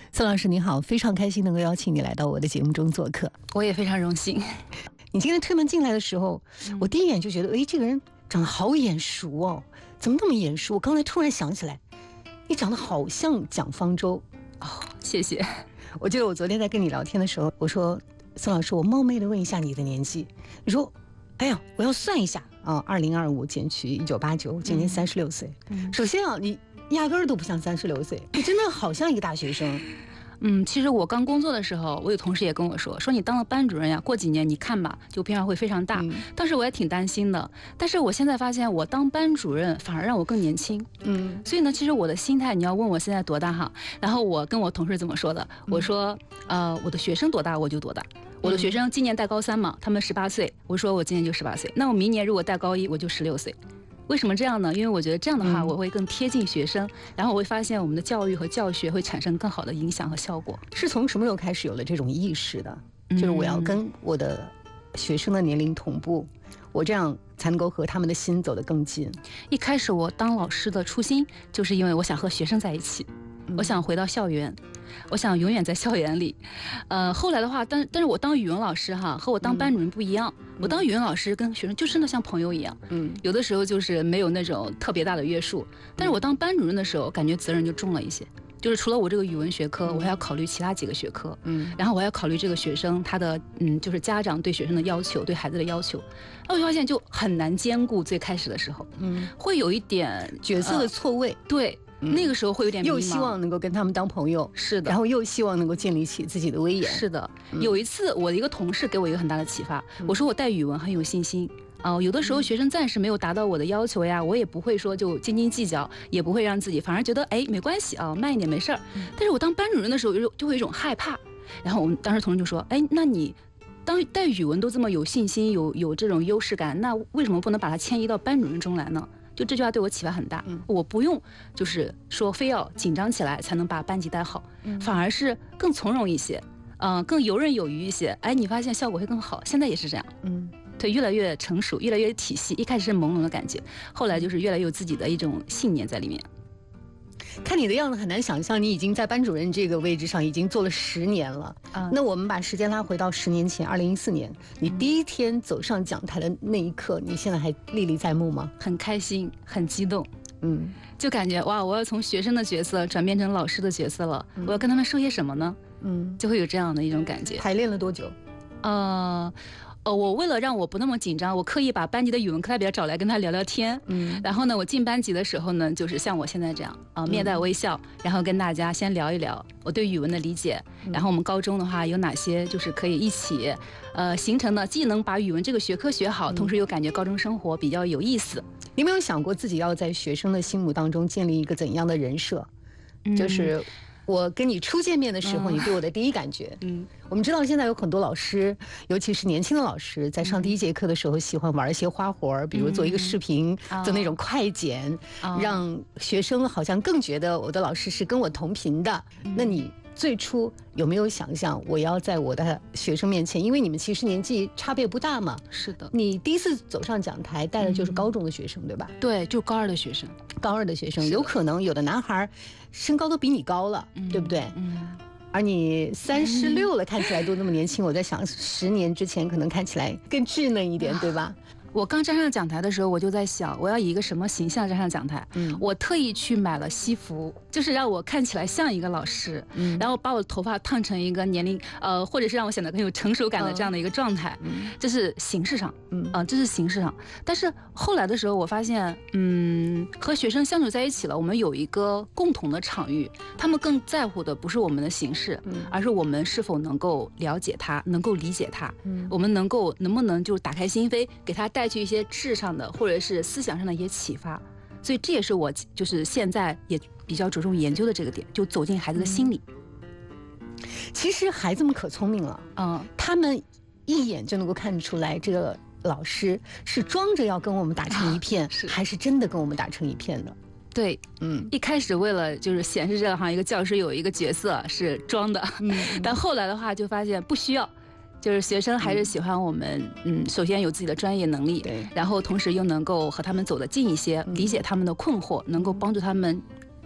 宋老师你好，非常开心能够邀请你来到我的节目中做客。 我也非常荣幸。 你今天推门进来的时候，我第一眼就觉得，这个人长得好眼熟哦，怎么那么眼熟？我刚才突然想起来，你长得好像蒋方舟。 哦，谢谢。 我记得我昨天在跟你聊天的时候，我说宋老师，我冒昧的问一下你的年纪。你说，哎呀，我要算一下啊，2025减去1989，今年36岁。首先啊，你压根儿都不像36岁，你真的好像一个大学生。 其实我刚工作的时候，我有同事也跟我说你当了班主任呀，过几年你看吧，就变化会非常大。当时我也挺担心的，但是我现在发现我当班主任反而让我更年轻。所以呢，其实我的心态，你要问我现在多大哈，然后我跟我同事怎么说的，我说我的学生多大我就多大。我的学生今年带高3嘛，他们18岁，我说我今年就18岁，那我明年如果带高1，我就16岁。为什么这样呢？因为我觉得这样的话，我会更贴近学生，然后我会发现我们的教育和教学会产生更好的影响和效果。 是从什么时候开始有了这种意识的？就是我要跟我的学生的年龄同步，我这样才能够和他们的心走得更近。 一开始我当老师的初心，就是因为我想和学生在一起，我想回到校园，我想永远在校园里。后来的话，但是我当语文老师哈，和我当班主任不一样。我当语文老师跟学生就真的像朋友一样，有的时候就是没有那种特别大的约束。但是我当班主任的时候，感觉责任就重了一些。就是除了我这个语文学科，我还要考虑其他几个学科，然后我还要考虑这个学生他的就是家长对学生的要求，对孩子的要求。那我就发现就很难兼顾，最开始的时候，会有一点角色的错位， 对。那个时候会有点迷茫， 又希望能够跟他们当朋友， 是的， 然后又希望能够建立起自己的威严， 是的。有一次，我的一个同事给我一个很大的启发，我说我带语文很有信心。有的时候学生暂时没有达到我的要求呀，我也不会说就斤斤计较，也不会让自己反而觉得没关系啊，慢一点没事儿。但是我当班主任的时候就会有一种害怕。然后我们当时同事就说，那你当带语文都这么有信心，有这种优势感，那为什么不能把它迁移到班主任中来呢？就这句话对我启发很大，我不用就是说非要紧张起来才能把班级带好，反而是更从容一些，更游刃有余一些。你发现效果会更好。现在也是这样，对，越来越成熟，越来越有体系。一开始是朦胧的感觉，后来就是越来越有自己的一种信念在里面。 看你的样子很难想象，你已经在班主任这个位置上已经做了10年了。那我们把时间拉回到10年前，2014年，你第一天走上讲台的那一刻，你现在还历历在目吗？ 很开心，很激动，就感觉哇，我要从学生的角色转变成老师的角色了，我要跟他们说些什么呢？就会有这样的一种感觉。 排练了多久？ 我为了让我不那么紧张，我刻意把班级的语文课代表找来跟他聊聊天。然后呢，我进班级的时候呢，就是像我现在这样面带微笑，然后跟大家先聊一聊我对语文的理解。然后我们高中的话有哪些就是可以一起形成的，既能把语文这个学科学好，同时又感觉高中生活比较有意思。 你有没有想过自己要在学生的心目当中建立一个怎样的人设？就是我跟你初见面的时候，你对我的第一感觉。我们知道现在有很多老师，尤其是年轻的老师，在上第一节课的时候喜欢玩一些花活，比如做一个视频，做那种快剪，让学生好像更觉得我的老师是跟我同频的。那你最初有没有想象我要在我的学生面前，因为你们其实年纪差别不大嘛？ 是的。 你第一次走上讲台带的就是高中的学生，对吧？ 对，就高2的学生。 高2的学生，有可能有的男孩身高都比你高了，对不对？而你36了，看起来都那么年轻。我在想，10年之前可能看起来更稚嫩一点，对吧？ 我刚站上讲台的时候，我就在想，我要以一个什么形象站上讲台。我特意去买了西服，就是让我看起来像一个老师，然后把我的头发烫成一个年龄或者是让我显得更有成熟感的这样的一个状态。这是形式上，这是形式上。但是后来的时候，我发现，和学生相处在一起了，我们有一个共同的场域，他们更在乎的不是我们的形式，而是我们是否能够了解他，能够理解他，我们能不能就打开心扉，给他带去一些质上的或者是思想上的一些启发。所以这也是我就是现在也比较着重研究的这个点，就走进孩子的心理。 其实孩子们可聪明了，他们一眼就能够看出来这个老师是装着要跟我们打成一片，还是真的跟我们打成一片的。 对，一开始为了就是显示这一个教师有一个角色是装的，但后来的话就发现不需要。就是学生还是喜欢我们，首先有自己的专业能力，然后同时又能够和他们走得近一些，理解他们的困惑，能够帮助他们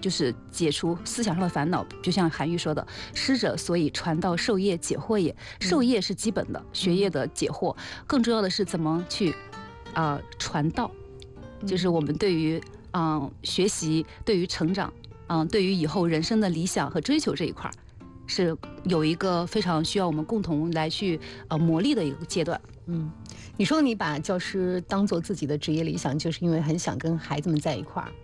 就是解除思想上的烦恼。就像韩愈说的，师者所以传道授业解惑也。授业是基本的，学业的解惑，更重要的是怎么去传道，就是我们对于学习，对于成长，对于以后人生的理想和追求这一块，是有一个非常需要我们共同来去磨砺的一个阶段。 你说你把教师当做自己的职业理想，就是因为很想跟孩子们在一块儿。